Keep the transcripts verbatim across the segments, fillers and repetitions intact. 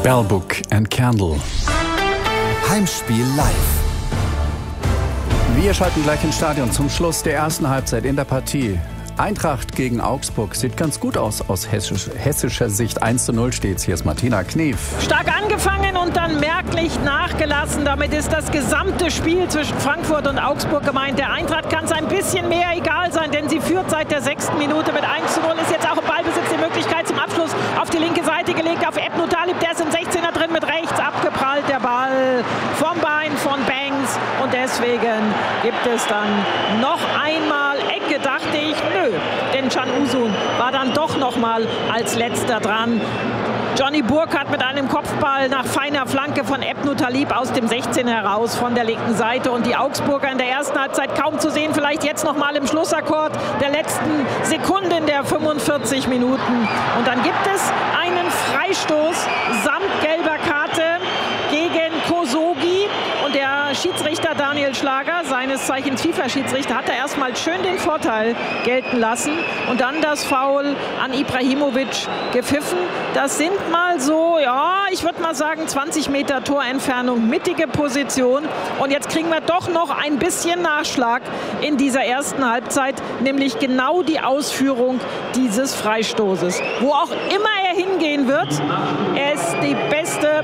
Bellbook and Candle. Heimspiel live. Wir schalten gleich ins Stadion zum Schluss der ersten Halbzeit in der Partie. Eintracht gegen Augsburg sieht ganz gut aus aus hessisch, hessischer Sicht. eins zu null steht's. Hier ist Martina Knief. Stark angefangen und dann merklich nachgelassen. Damit ist das gesamte Spiel zwischen Frankfurt und Augsburg gemeint. Der Eintracht kann es ein bisschen mehr egal sein, denn sie führt seit der sechsten Minute mit eins zu null. Ist jetzt auch im Ballbesitz, die Möglichkeit zum Abschluss auf die linke Seite gelegt. Auf Ebnu Talib, der ist im sechzehner drin, mit rechts abgeprallt. Der Ball vom Bein von Banks. Und deswegen gibt es dann noch einmal Ecke, dachte ich. Nö, denn Can Uzun war dann doch noch mal als letzter dran. Johnny Burkhardt mit einem Kopfball nach feiner Flanke von Ebnu Talib aus dem sechzehner heraus von der linken Seite. Und die Augsburger in der ersten Halbzeit kaum zu sehen. Vielleicht jetzt noch mal im Schlussakkord der letzten Sekunden der fünfundvierzig Minuten. Und dann gibt es einen Freistoß samt gelber Karte gegen Kosogi. Und der Schiedsrichter Daniel Schlager, seines Zeichens FIFA-Schiedsrichter, hat er erstmal schön den Vorteil gelten lassen und dann das Foul an Ibrahimovic gepfiffen. Das sind mal so, ja, ich würde mal sagen, zwanzig Meter Torentfernung, mittige Position. Und jetzt kriegen wir doch noch ein bisschen Nachschlag in dieser ersten Halbzeit, nämlich genau die Ausführung dieses Freistoßes. Wo auch immer er hingehen wird, er ist die beste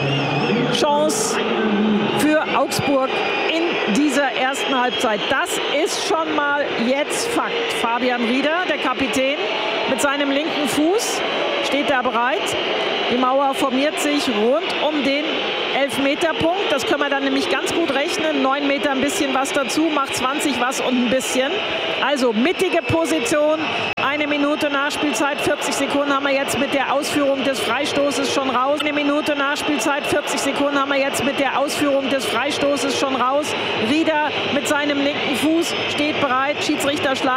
Chance für Augsburg in dieser ersten Halbzeit. Das ist schon mal jetzt Fakt. Fabian Rieder, der Kapitän, mit seinem linken Fuß steht da bereit. Die Mauer formiert sich rund um den Elfmeterpunkt. Das können wir dann nämlich ganz gut rechnen. neun Meter ein bisschen was dazu, macht zwanzig was und ein bisschen. Also mittige Position. Eine Minute Nachspielzeit, vierzig Sekunden haben wir jetzt mit der Ausführung des Freistoßes schon raus. Eine Minute Nachspielzeit, vierzig Sekunden haben wir jetzt mit der Ausführung des Freistoßes schon raus. Rieder mit seinem linken Fuß steht bereit. Schiedsrichter Schlag